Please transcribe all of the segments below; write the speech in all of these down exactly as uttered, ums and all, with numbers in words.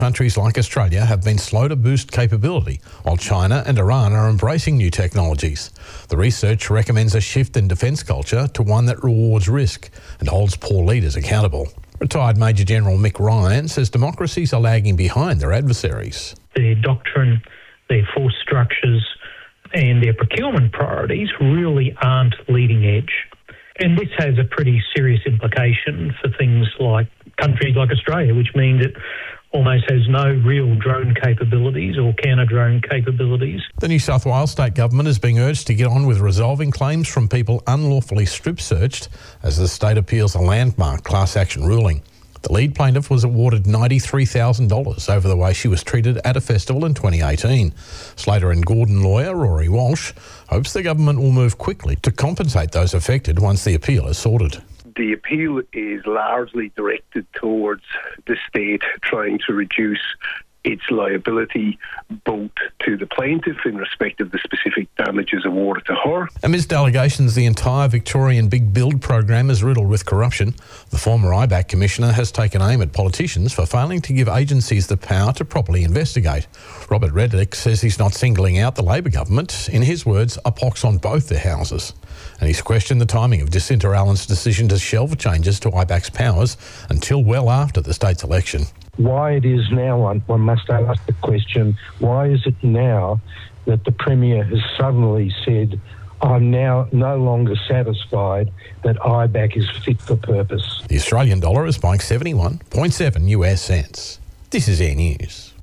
Countries like Australia have been slow to boost capability, while China and Iran are embracing new technologies. The research recommends a shift in defence culture to one that rewards risk and holds poor leaders accountable. Retired Major General Mick Ryan says democracies are lagging behind their adversaries. Their doctrine, their force structures and their procurement priorities really aren't leading edge. And this has a pretty serious implication for things like countries like Australia, which means it almost has no real drone capabilities or counter-drone capabilities. The New South Wales State Government is being urged to get on with resolving claims from people unlawfully strip-searched as the state appeals a landmark class action ruling. The lead plaintiff was awarded ninety-three thousand dollars over the way she was treated at a festival in twenty eighteen. Slater and Gordon lawyer Rory Walsh hopes the government will move quickly to compensate those affected once the appeal is sorted. The appeal is largely directed towards the state trying to reduce its liability both to the plaintiff in respect of the specific damages awarded to her. Amidst allegations, the entire Victorian Big Build program is riddled with corruption. The former I BAC Commissioner has taken aim at politicians for failing to give agencies the power to properly investigate. Robert Reddick says he's not singling out the Labor government. In his words, a pox on both their houses. And he's questioned the timing of Jacinta Allen's decision to shelve changes to I BAC's powers until well after the state's election. Why it is now, one, one must ask the question, why is it now that the Premier has suddenly said, I'm now no longer satisfied that I BAC is fit for purpose? The Australian dollar is buying seventy-one point seven US cents. This is Air News.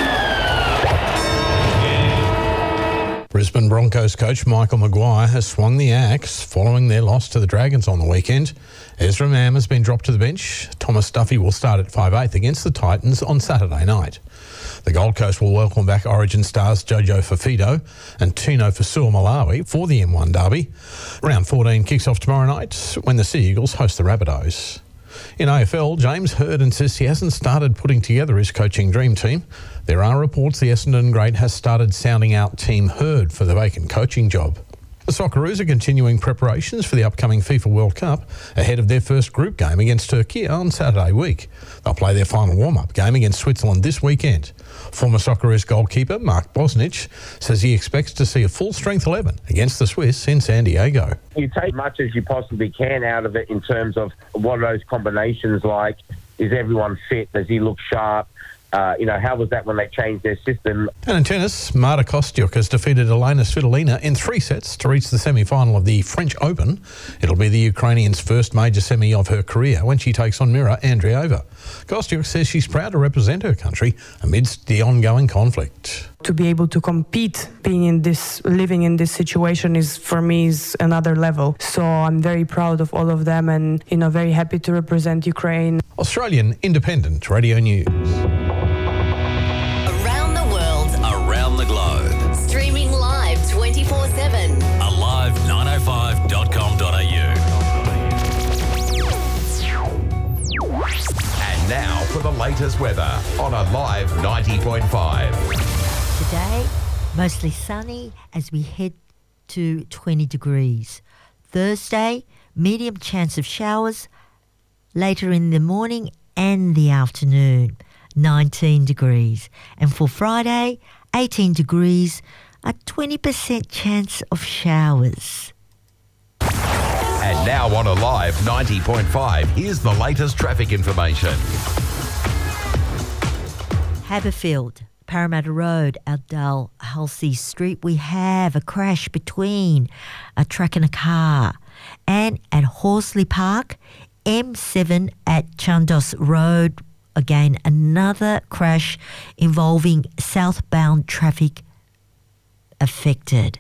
Brisbane Broncos coach Michael Maguire has swung the axe following their loss to the Dragons on the weekend. Ezra Mam has been dropped to the bench. Thomas Duffy will start at five eighth against the Titans on Saturday night. The Gold Coast will welcome back Origin stars Jojo Fafito and Tino Fasua-Malawi for the M one derby. Round fourteen kicks off tomorrow night when the Sea Eagles host the Rabbitohs. In A F L, James Hirden says he hasn't started putting together his coaching dream team. There are reports the Essendon great has started sounding out Team Herd for the vacant coaching job. The Socceroos are continuing preparations for the upcoming FIFA World Cup ahead of their first group game against Turkey on Saturday week. They'll play their final warm-up game against Switzerland this weekend. Former Socceroos goalkeeper Mark Bosnich says he expects to see a full-strength eleven against the Swiss in San Diego. You take as much as you possibly can out of it in terms of what are those combinations like. Is everyone fit? Does he look sharp? Uh, you know, how was that when they changed their system? And in tennis, Marta Kostyuk has defeated Elena Svitolina in three sets to reach the semi-final of the French Open. It'll be the Ukrainian's first major semi of her career when she takes on Mira Andreeva. Kostyuk says she's proud to represent her country amidst the ongoing conflict. To be able to compete, being in this, living in this situation is, for me, is another level. So I'm very proud of all of them and, you know, very happy to represent Ukraine. Australian Independent Radio News. Around the world, around the globe. Streaming live twenty-four seven. alive nine oh five dot com dot a u. And now for the latest weather on Alive ninety point five. Today, mostly sunny as we head to twenty degrees. Thursday, medium chance of showers later in the morning and the afternoon, nineteen degrees. And for Friday, eighteen degrees, a twenty percent chance of showers. And now on Alive ninety point five, here's the latest traffic information. Haberfield, Parramatta Road, Aldale Halsey Street, we have a crash between a truck and a car. And at Horsley Park, M seven at Chandos Road, again another crash involving southbound traffic affected.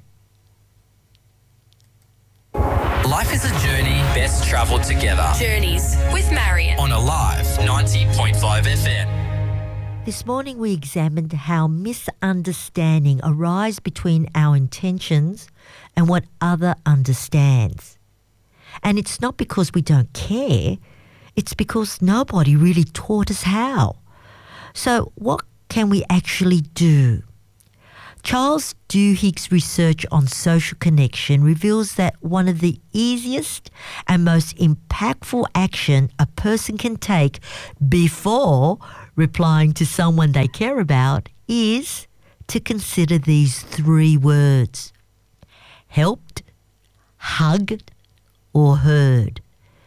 Life is a journey best travelled together. Journeys with Marion On Alive ninety point five F M. This morning we examined how misunderstanding arises between our intentions and what other understands. And it's not because we don't care, it's because nobody really taught us how. So what can we actually do? Charles Duhigg's research on social connection reveals that one of the easiest and most impactful action a person can take before replying to someone they care about is to consider these three words: helped, hugged, or heard.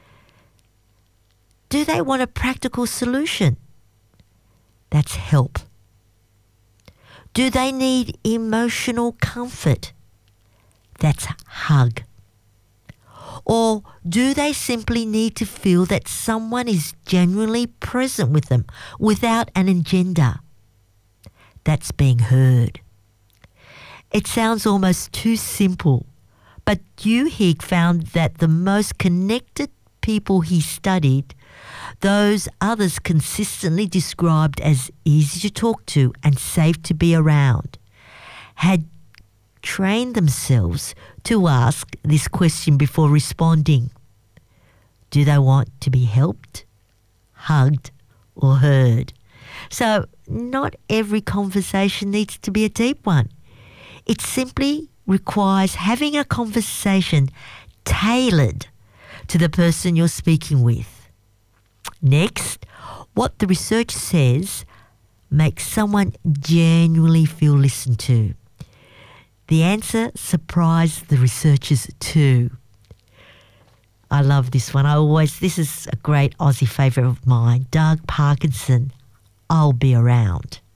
Do they want a practical solution? That's help. Do they need emotional comfort? That's hug. Or do they simply need to feel that someone is genuinely present with them without an agenda? That's being heard. It sounds almost too simple, but Duhigg found that the most connected people he studied, those others consistently described as easy to talk to and safe to be around, had trained themselves to ask this question before responding. Do they want to be helped, hugged, or heard? So not every conversation needs to be a deep one. It simply requires having a conversation tailored to the person you're speaking with. Next, what the research says makes someone genuinely feel listened to. The answer surprised the researchers too. I love this one. I always, this is a great Aussie favourite of mine. Doug Parkinson, I'll be around.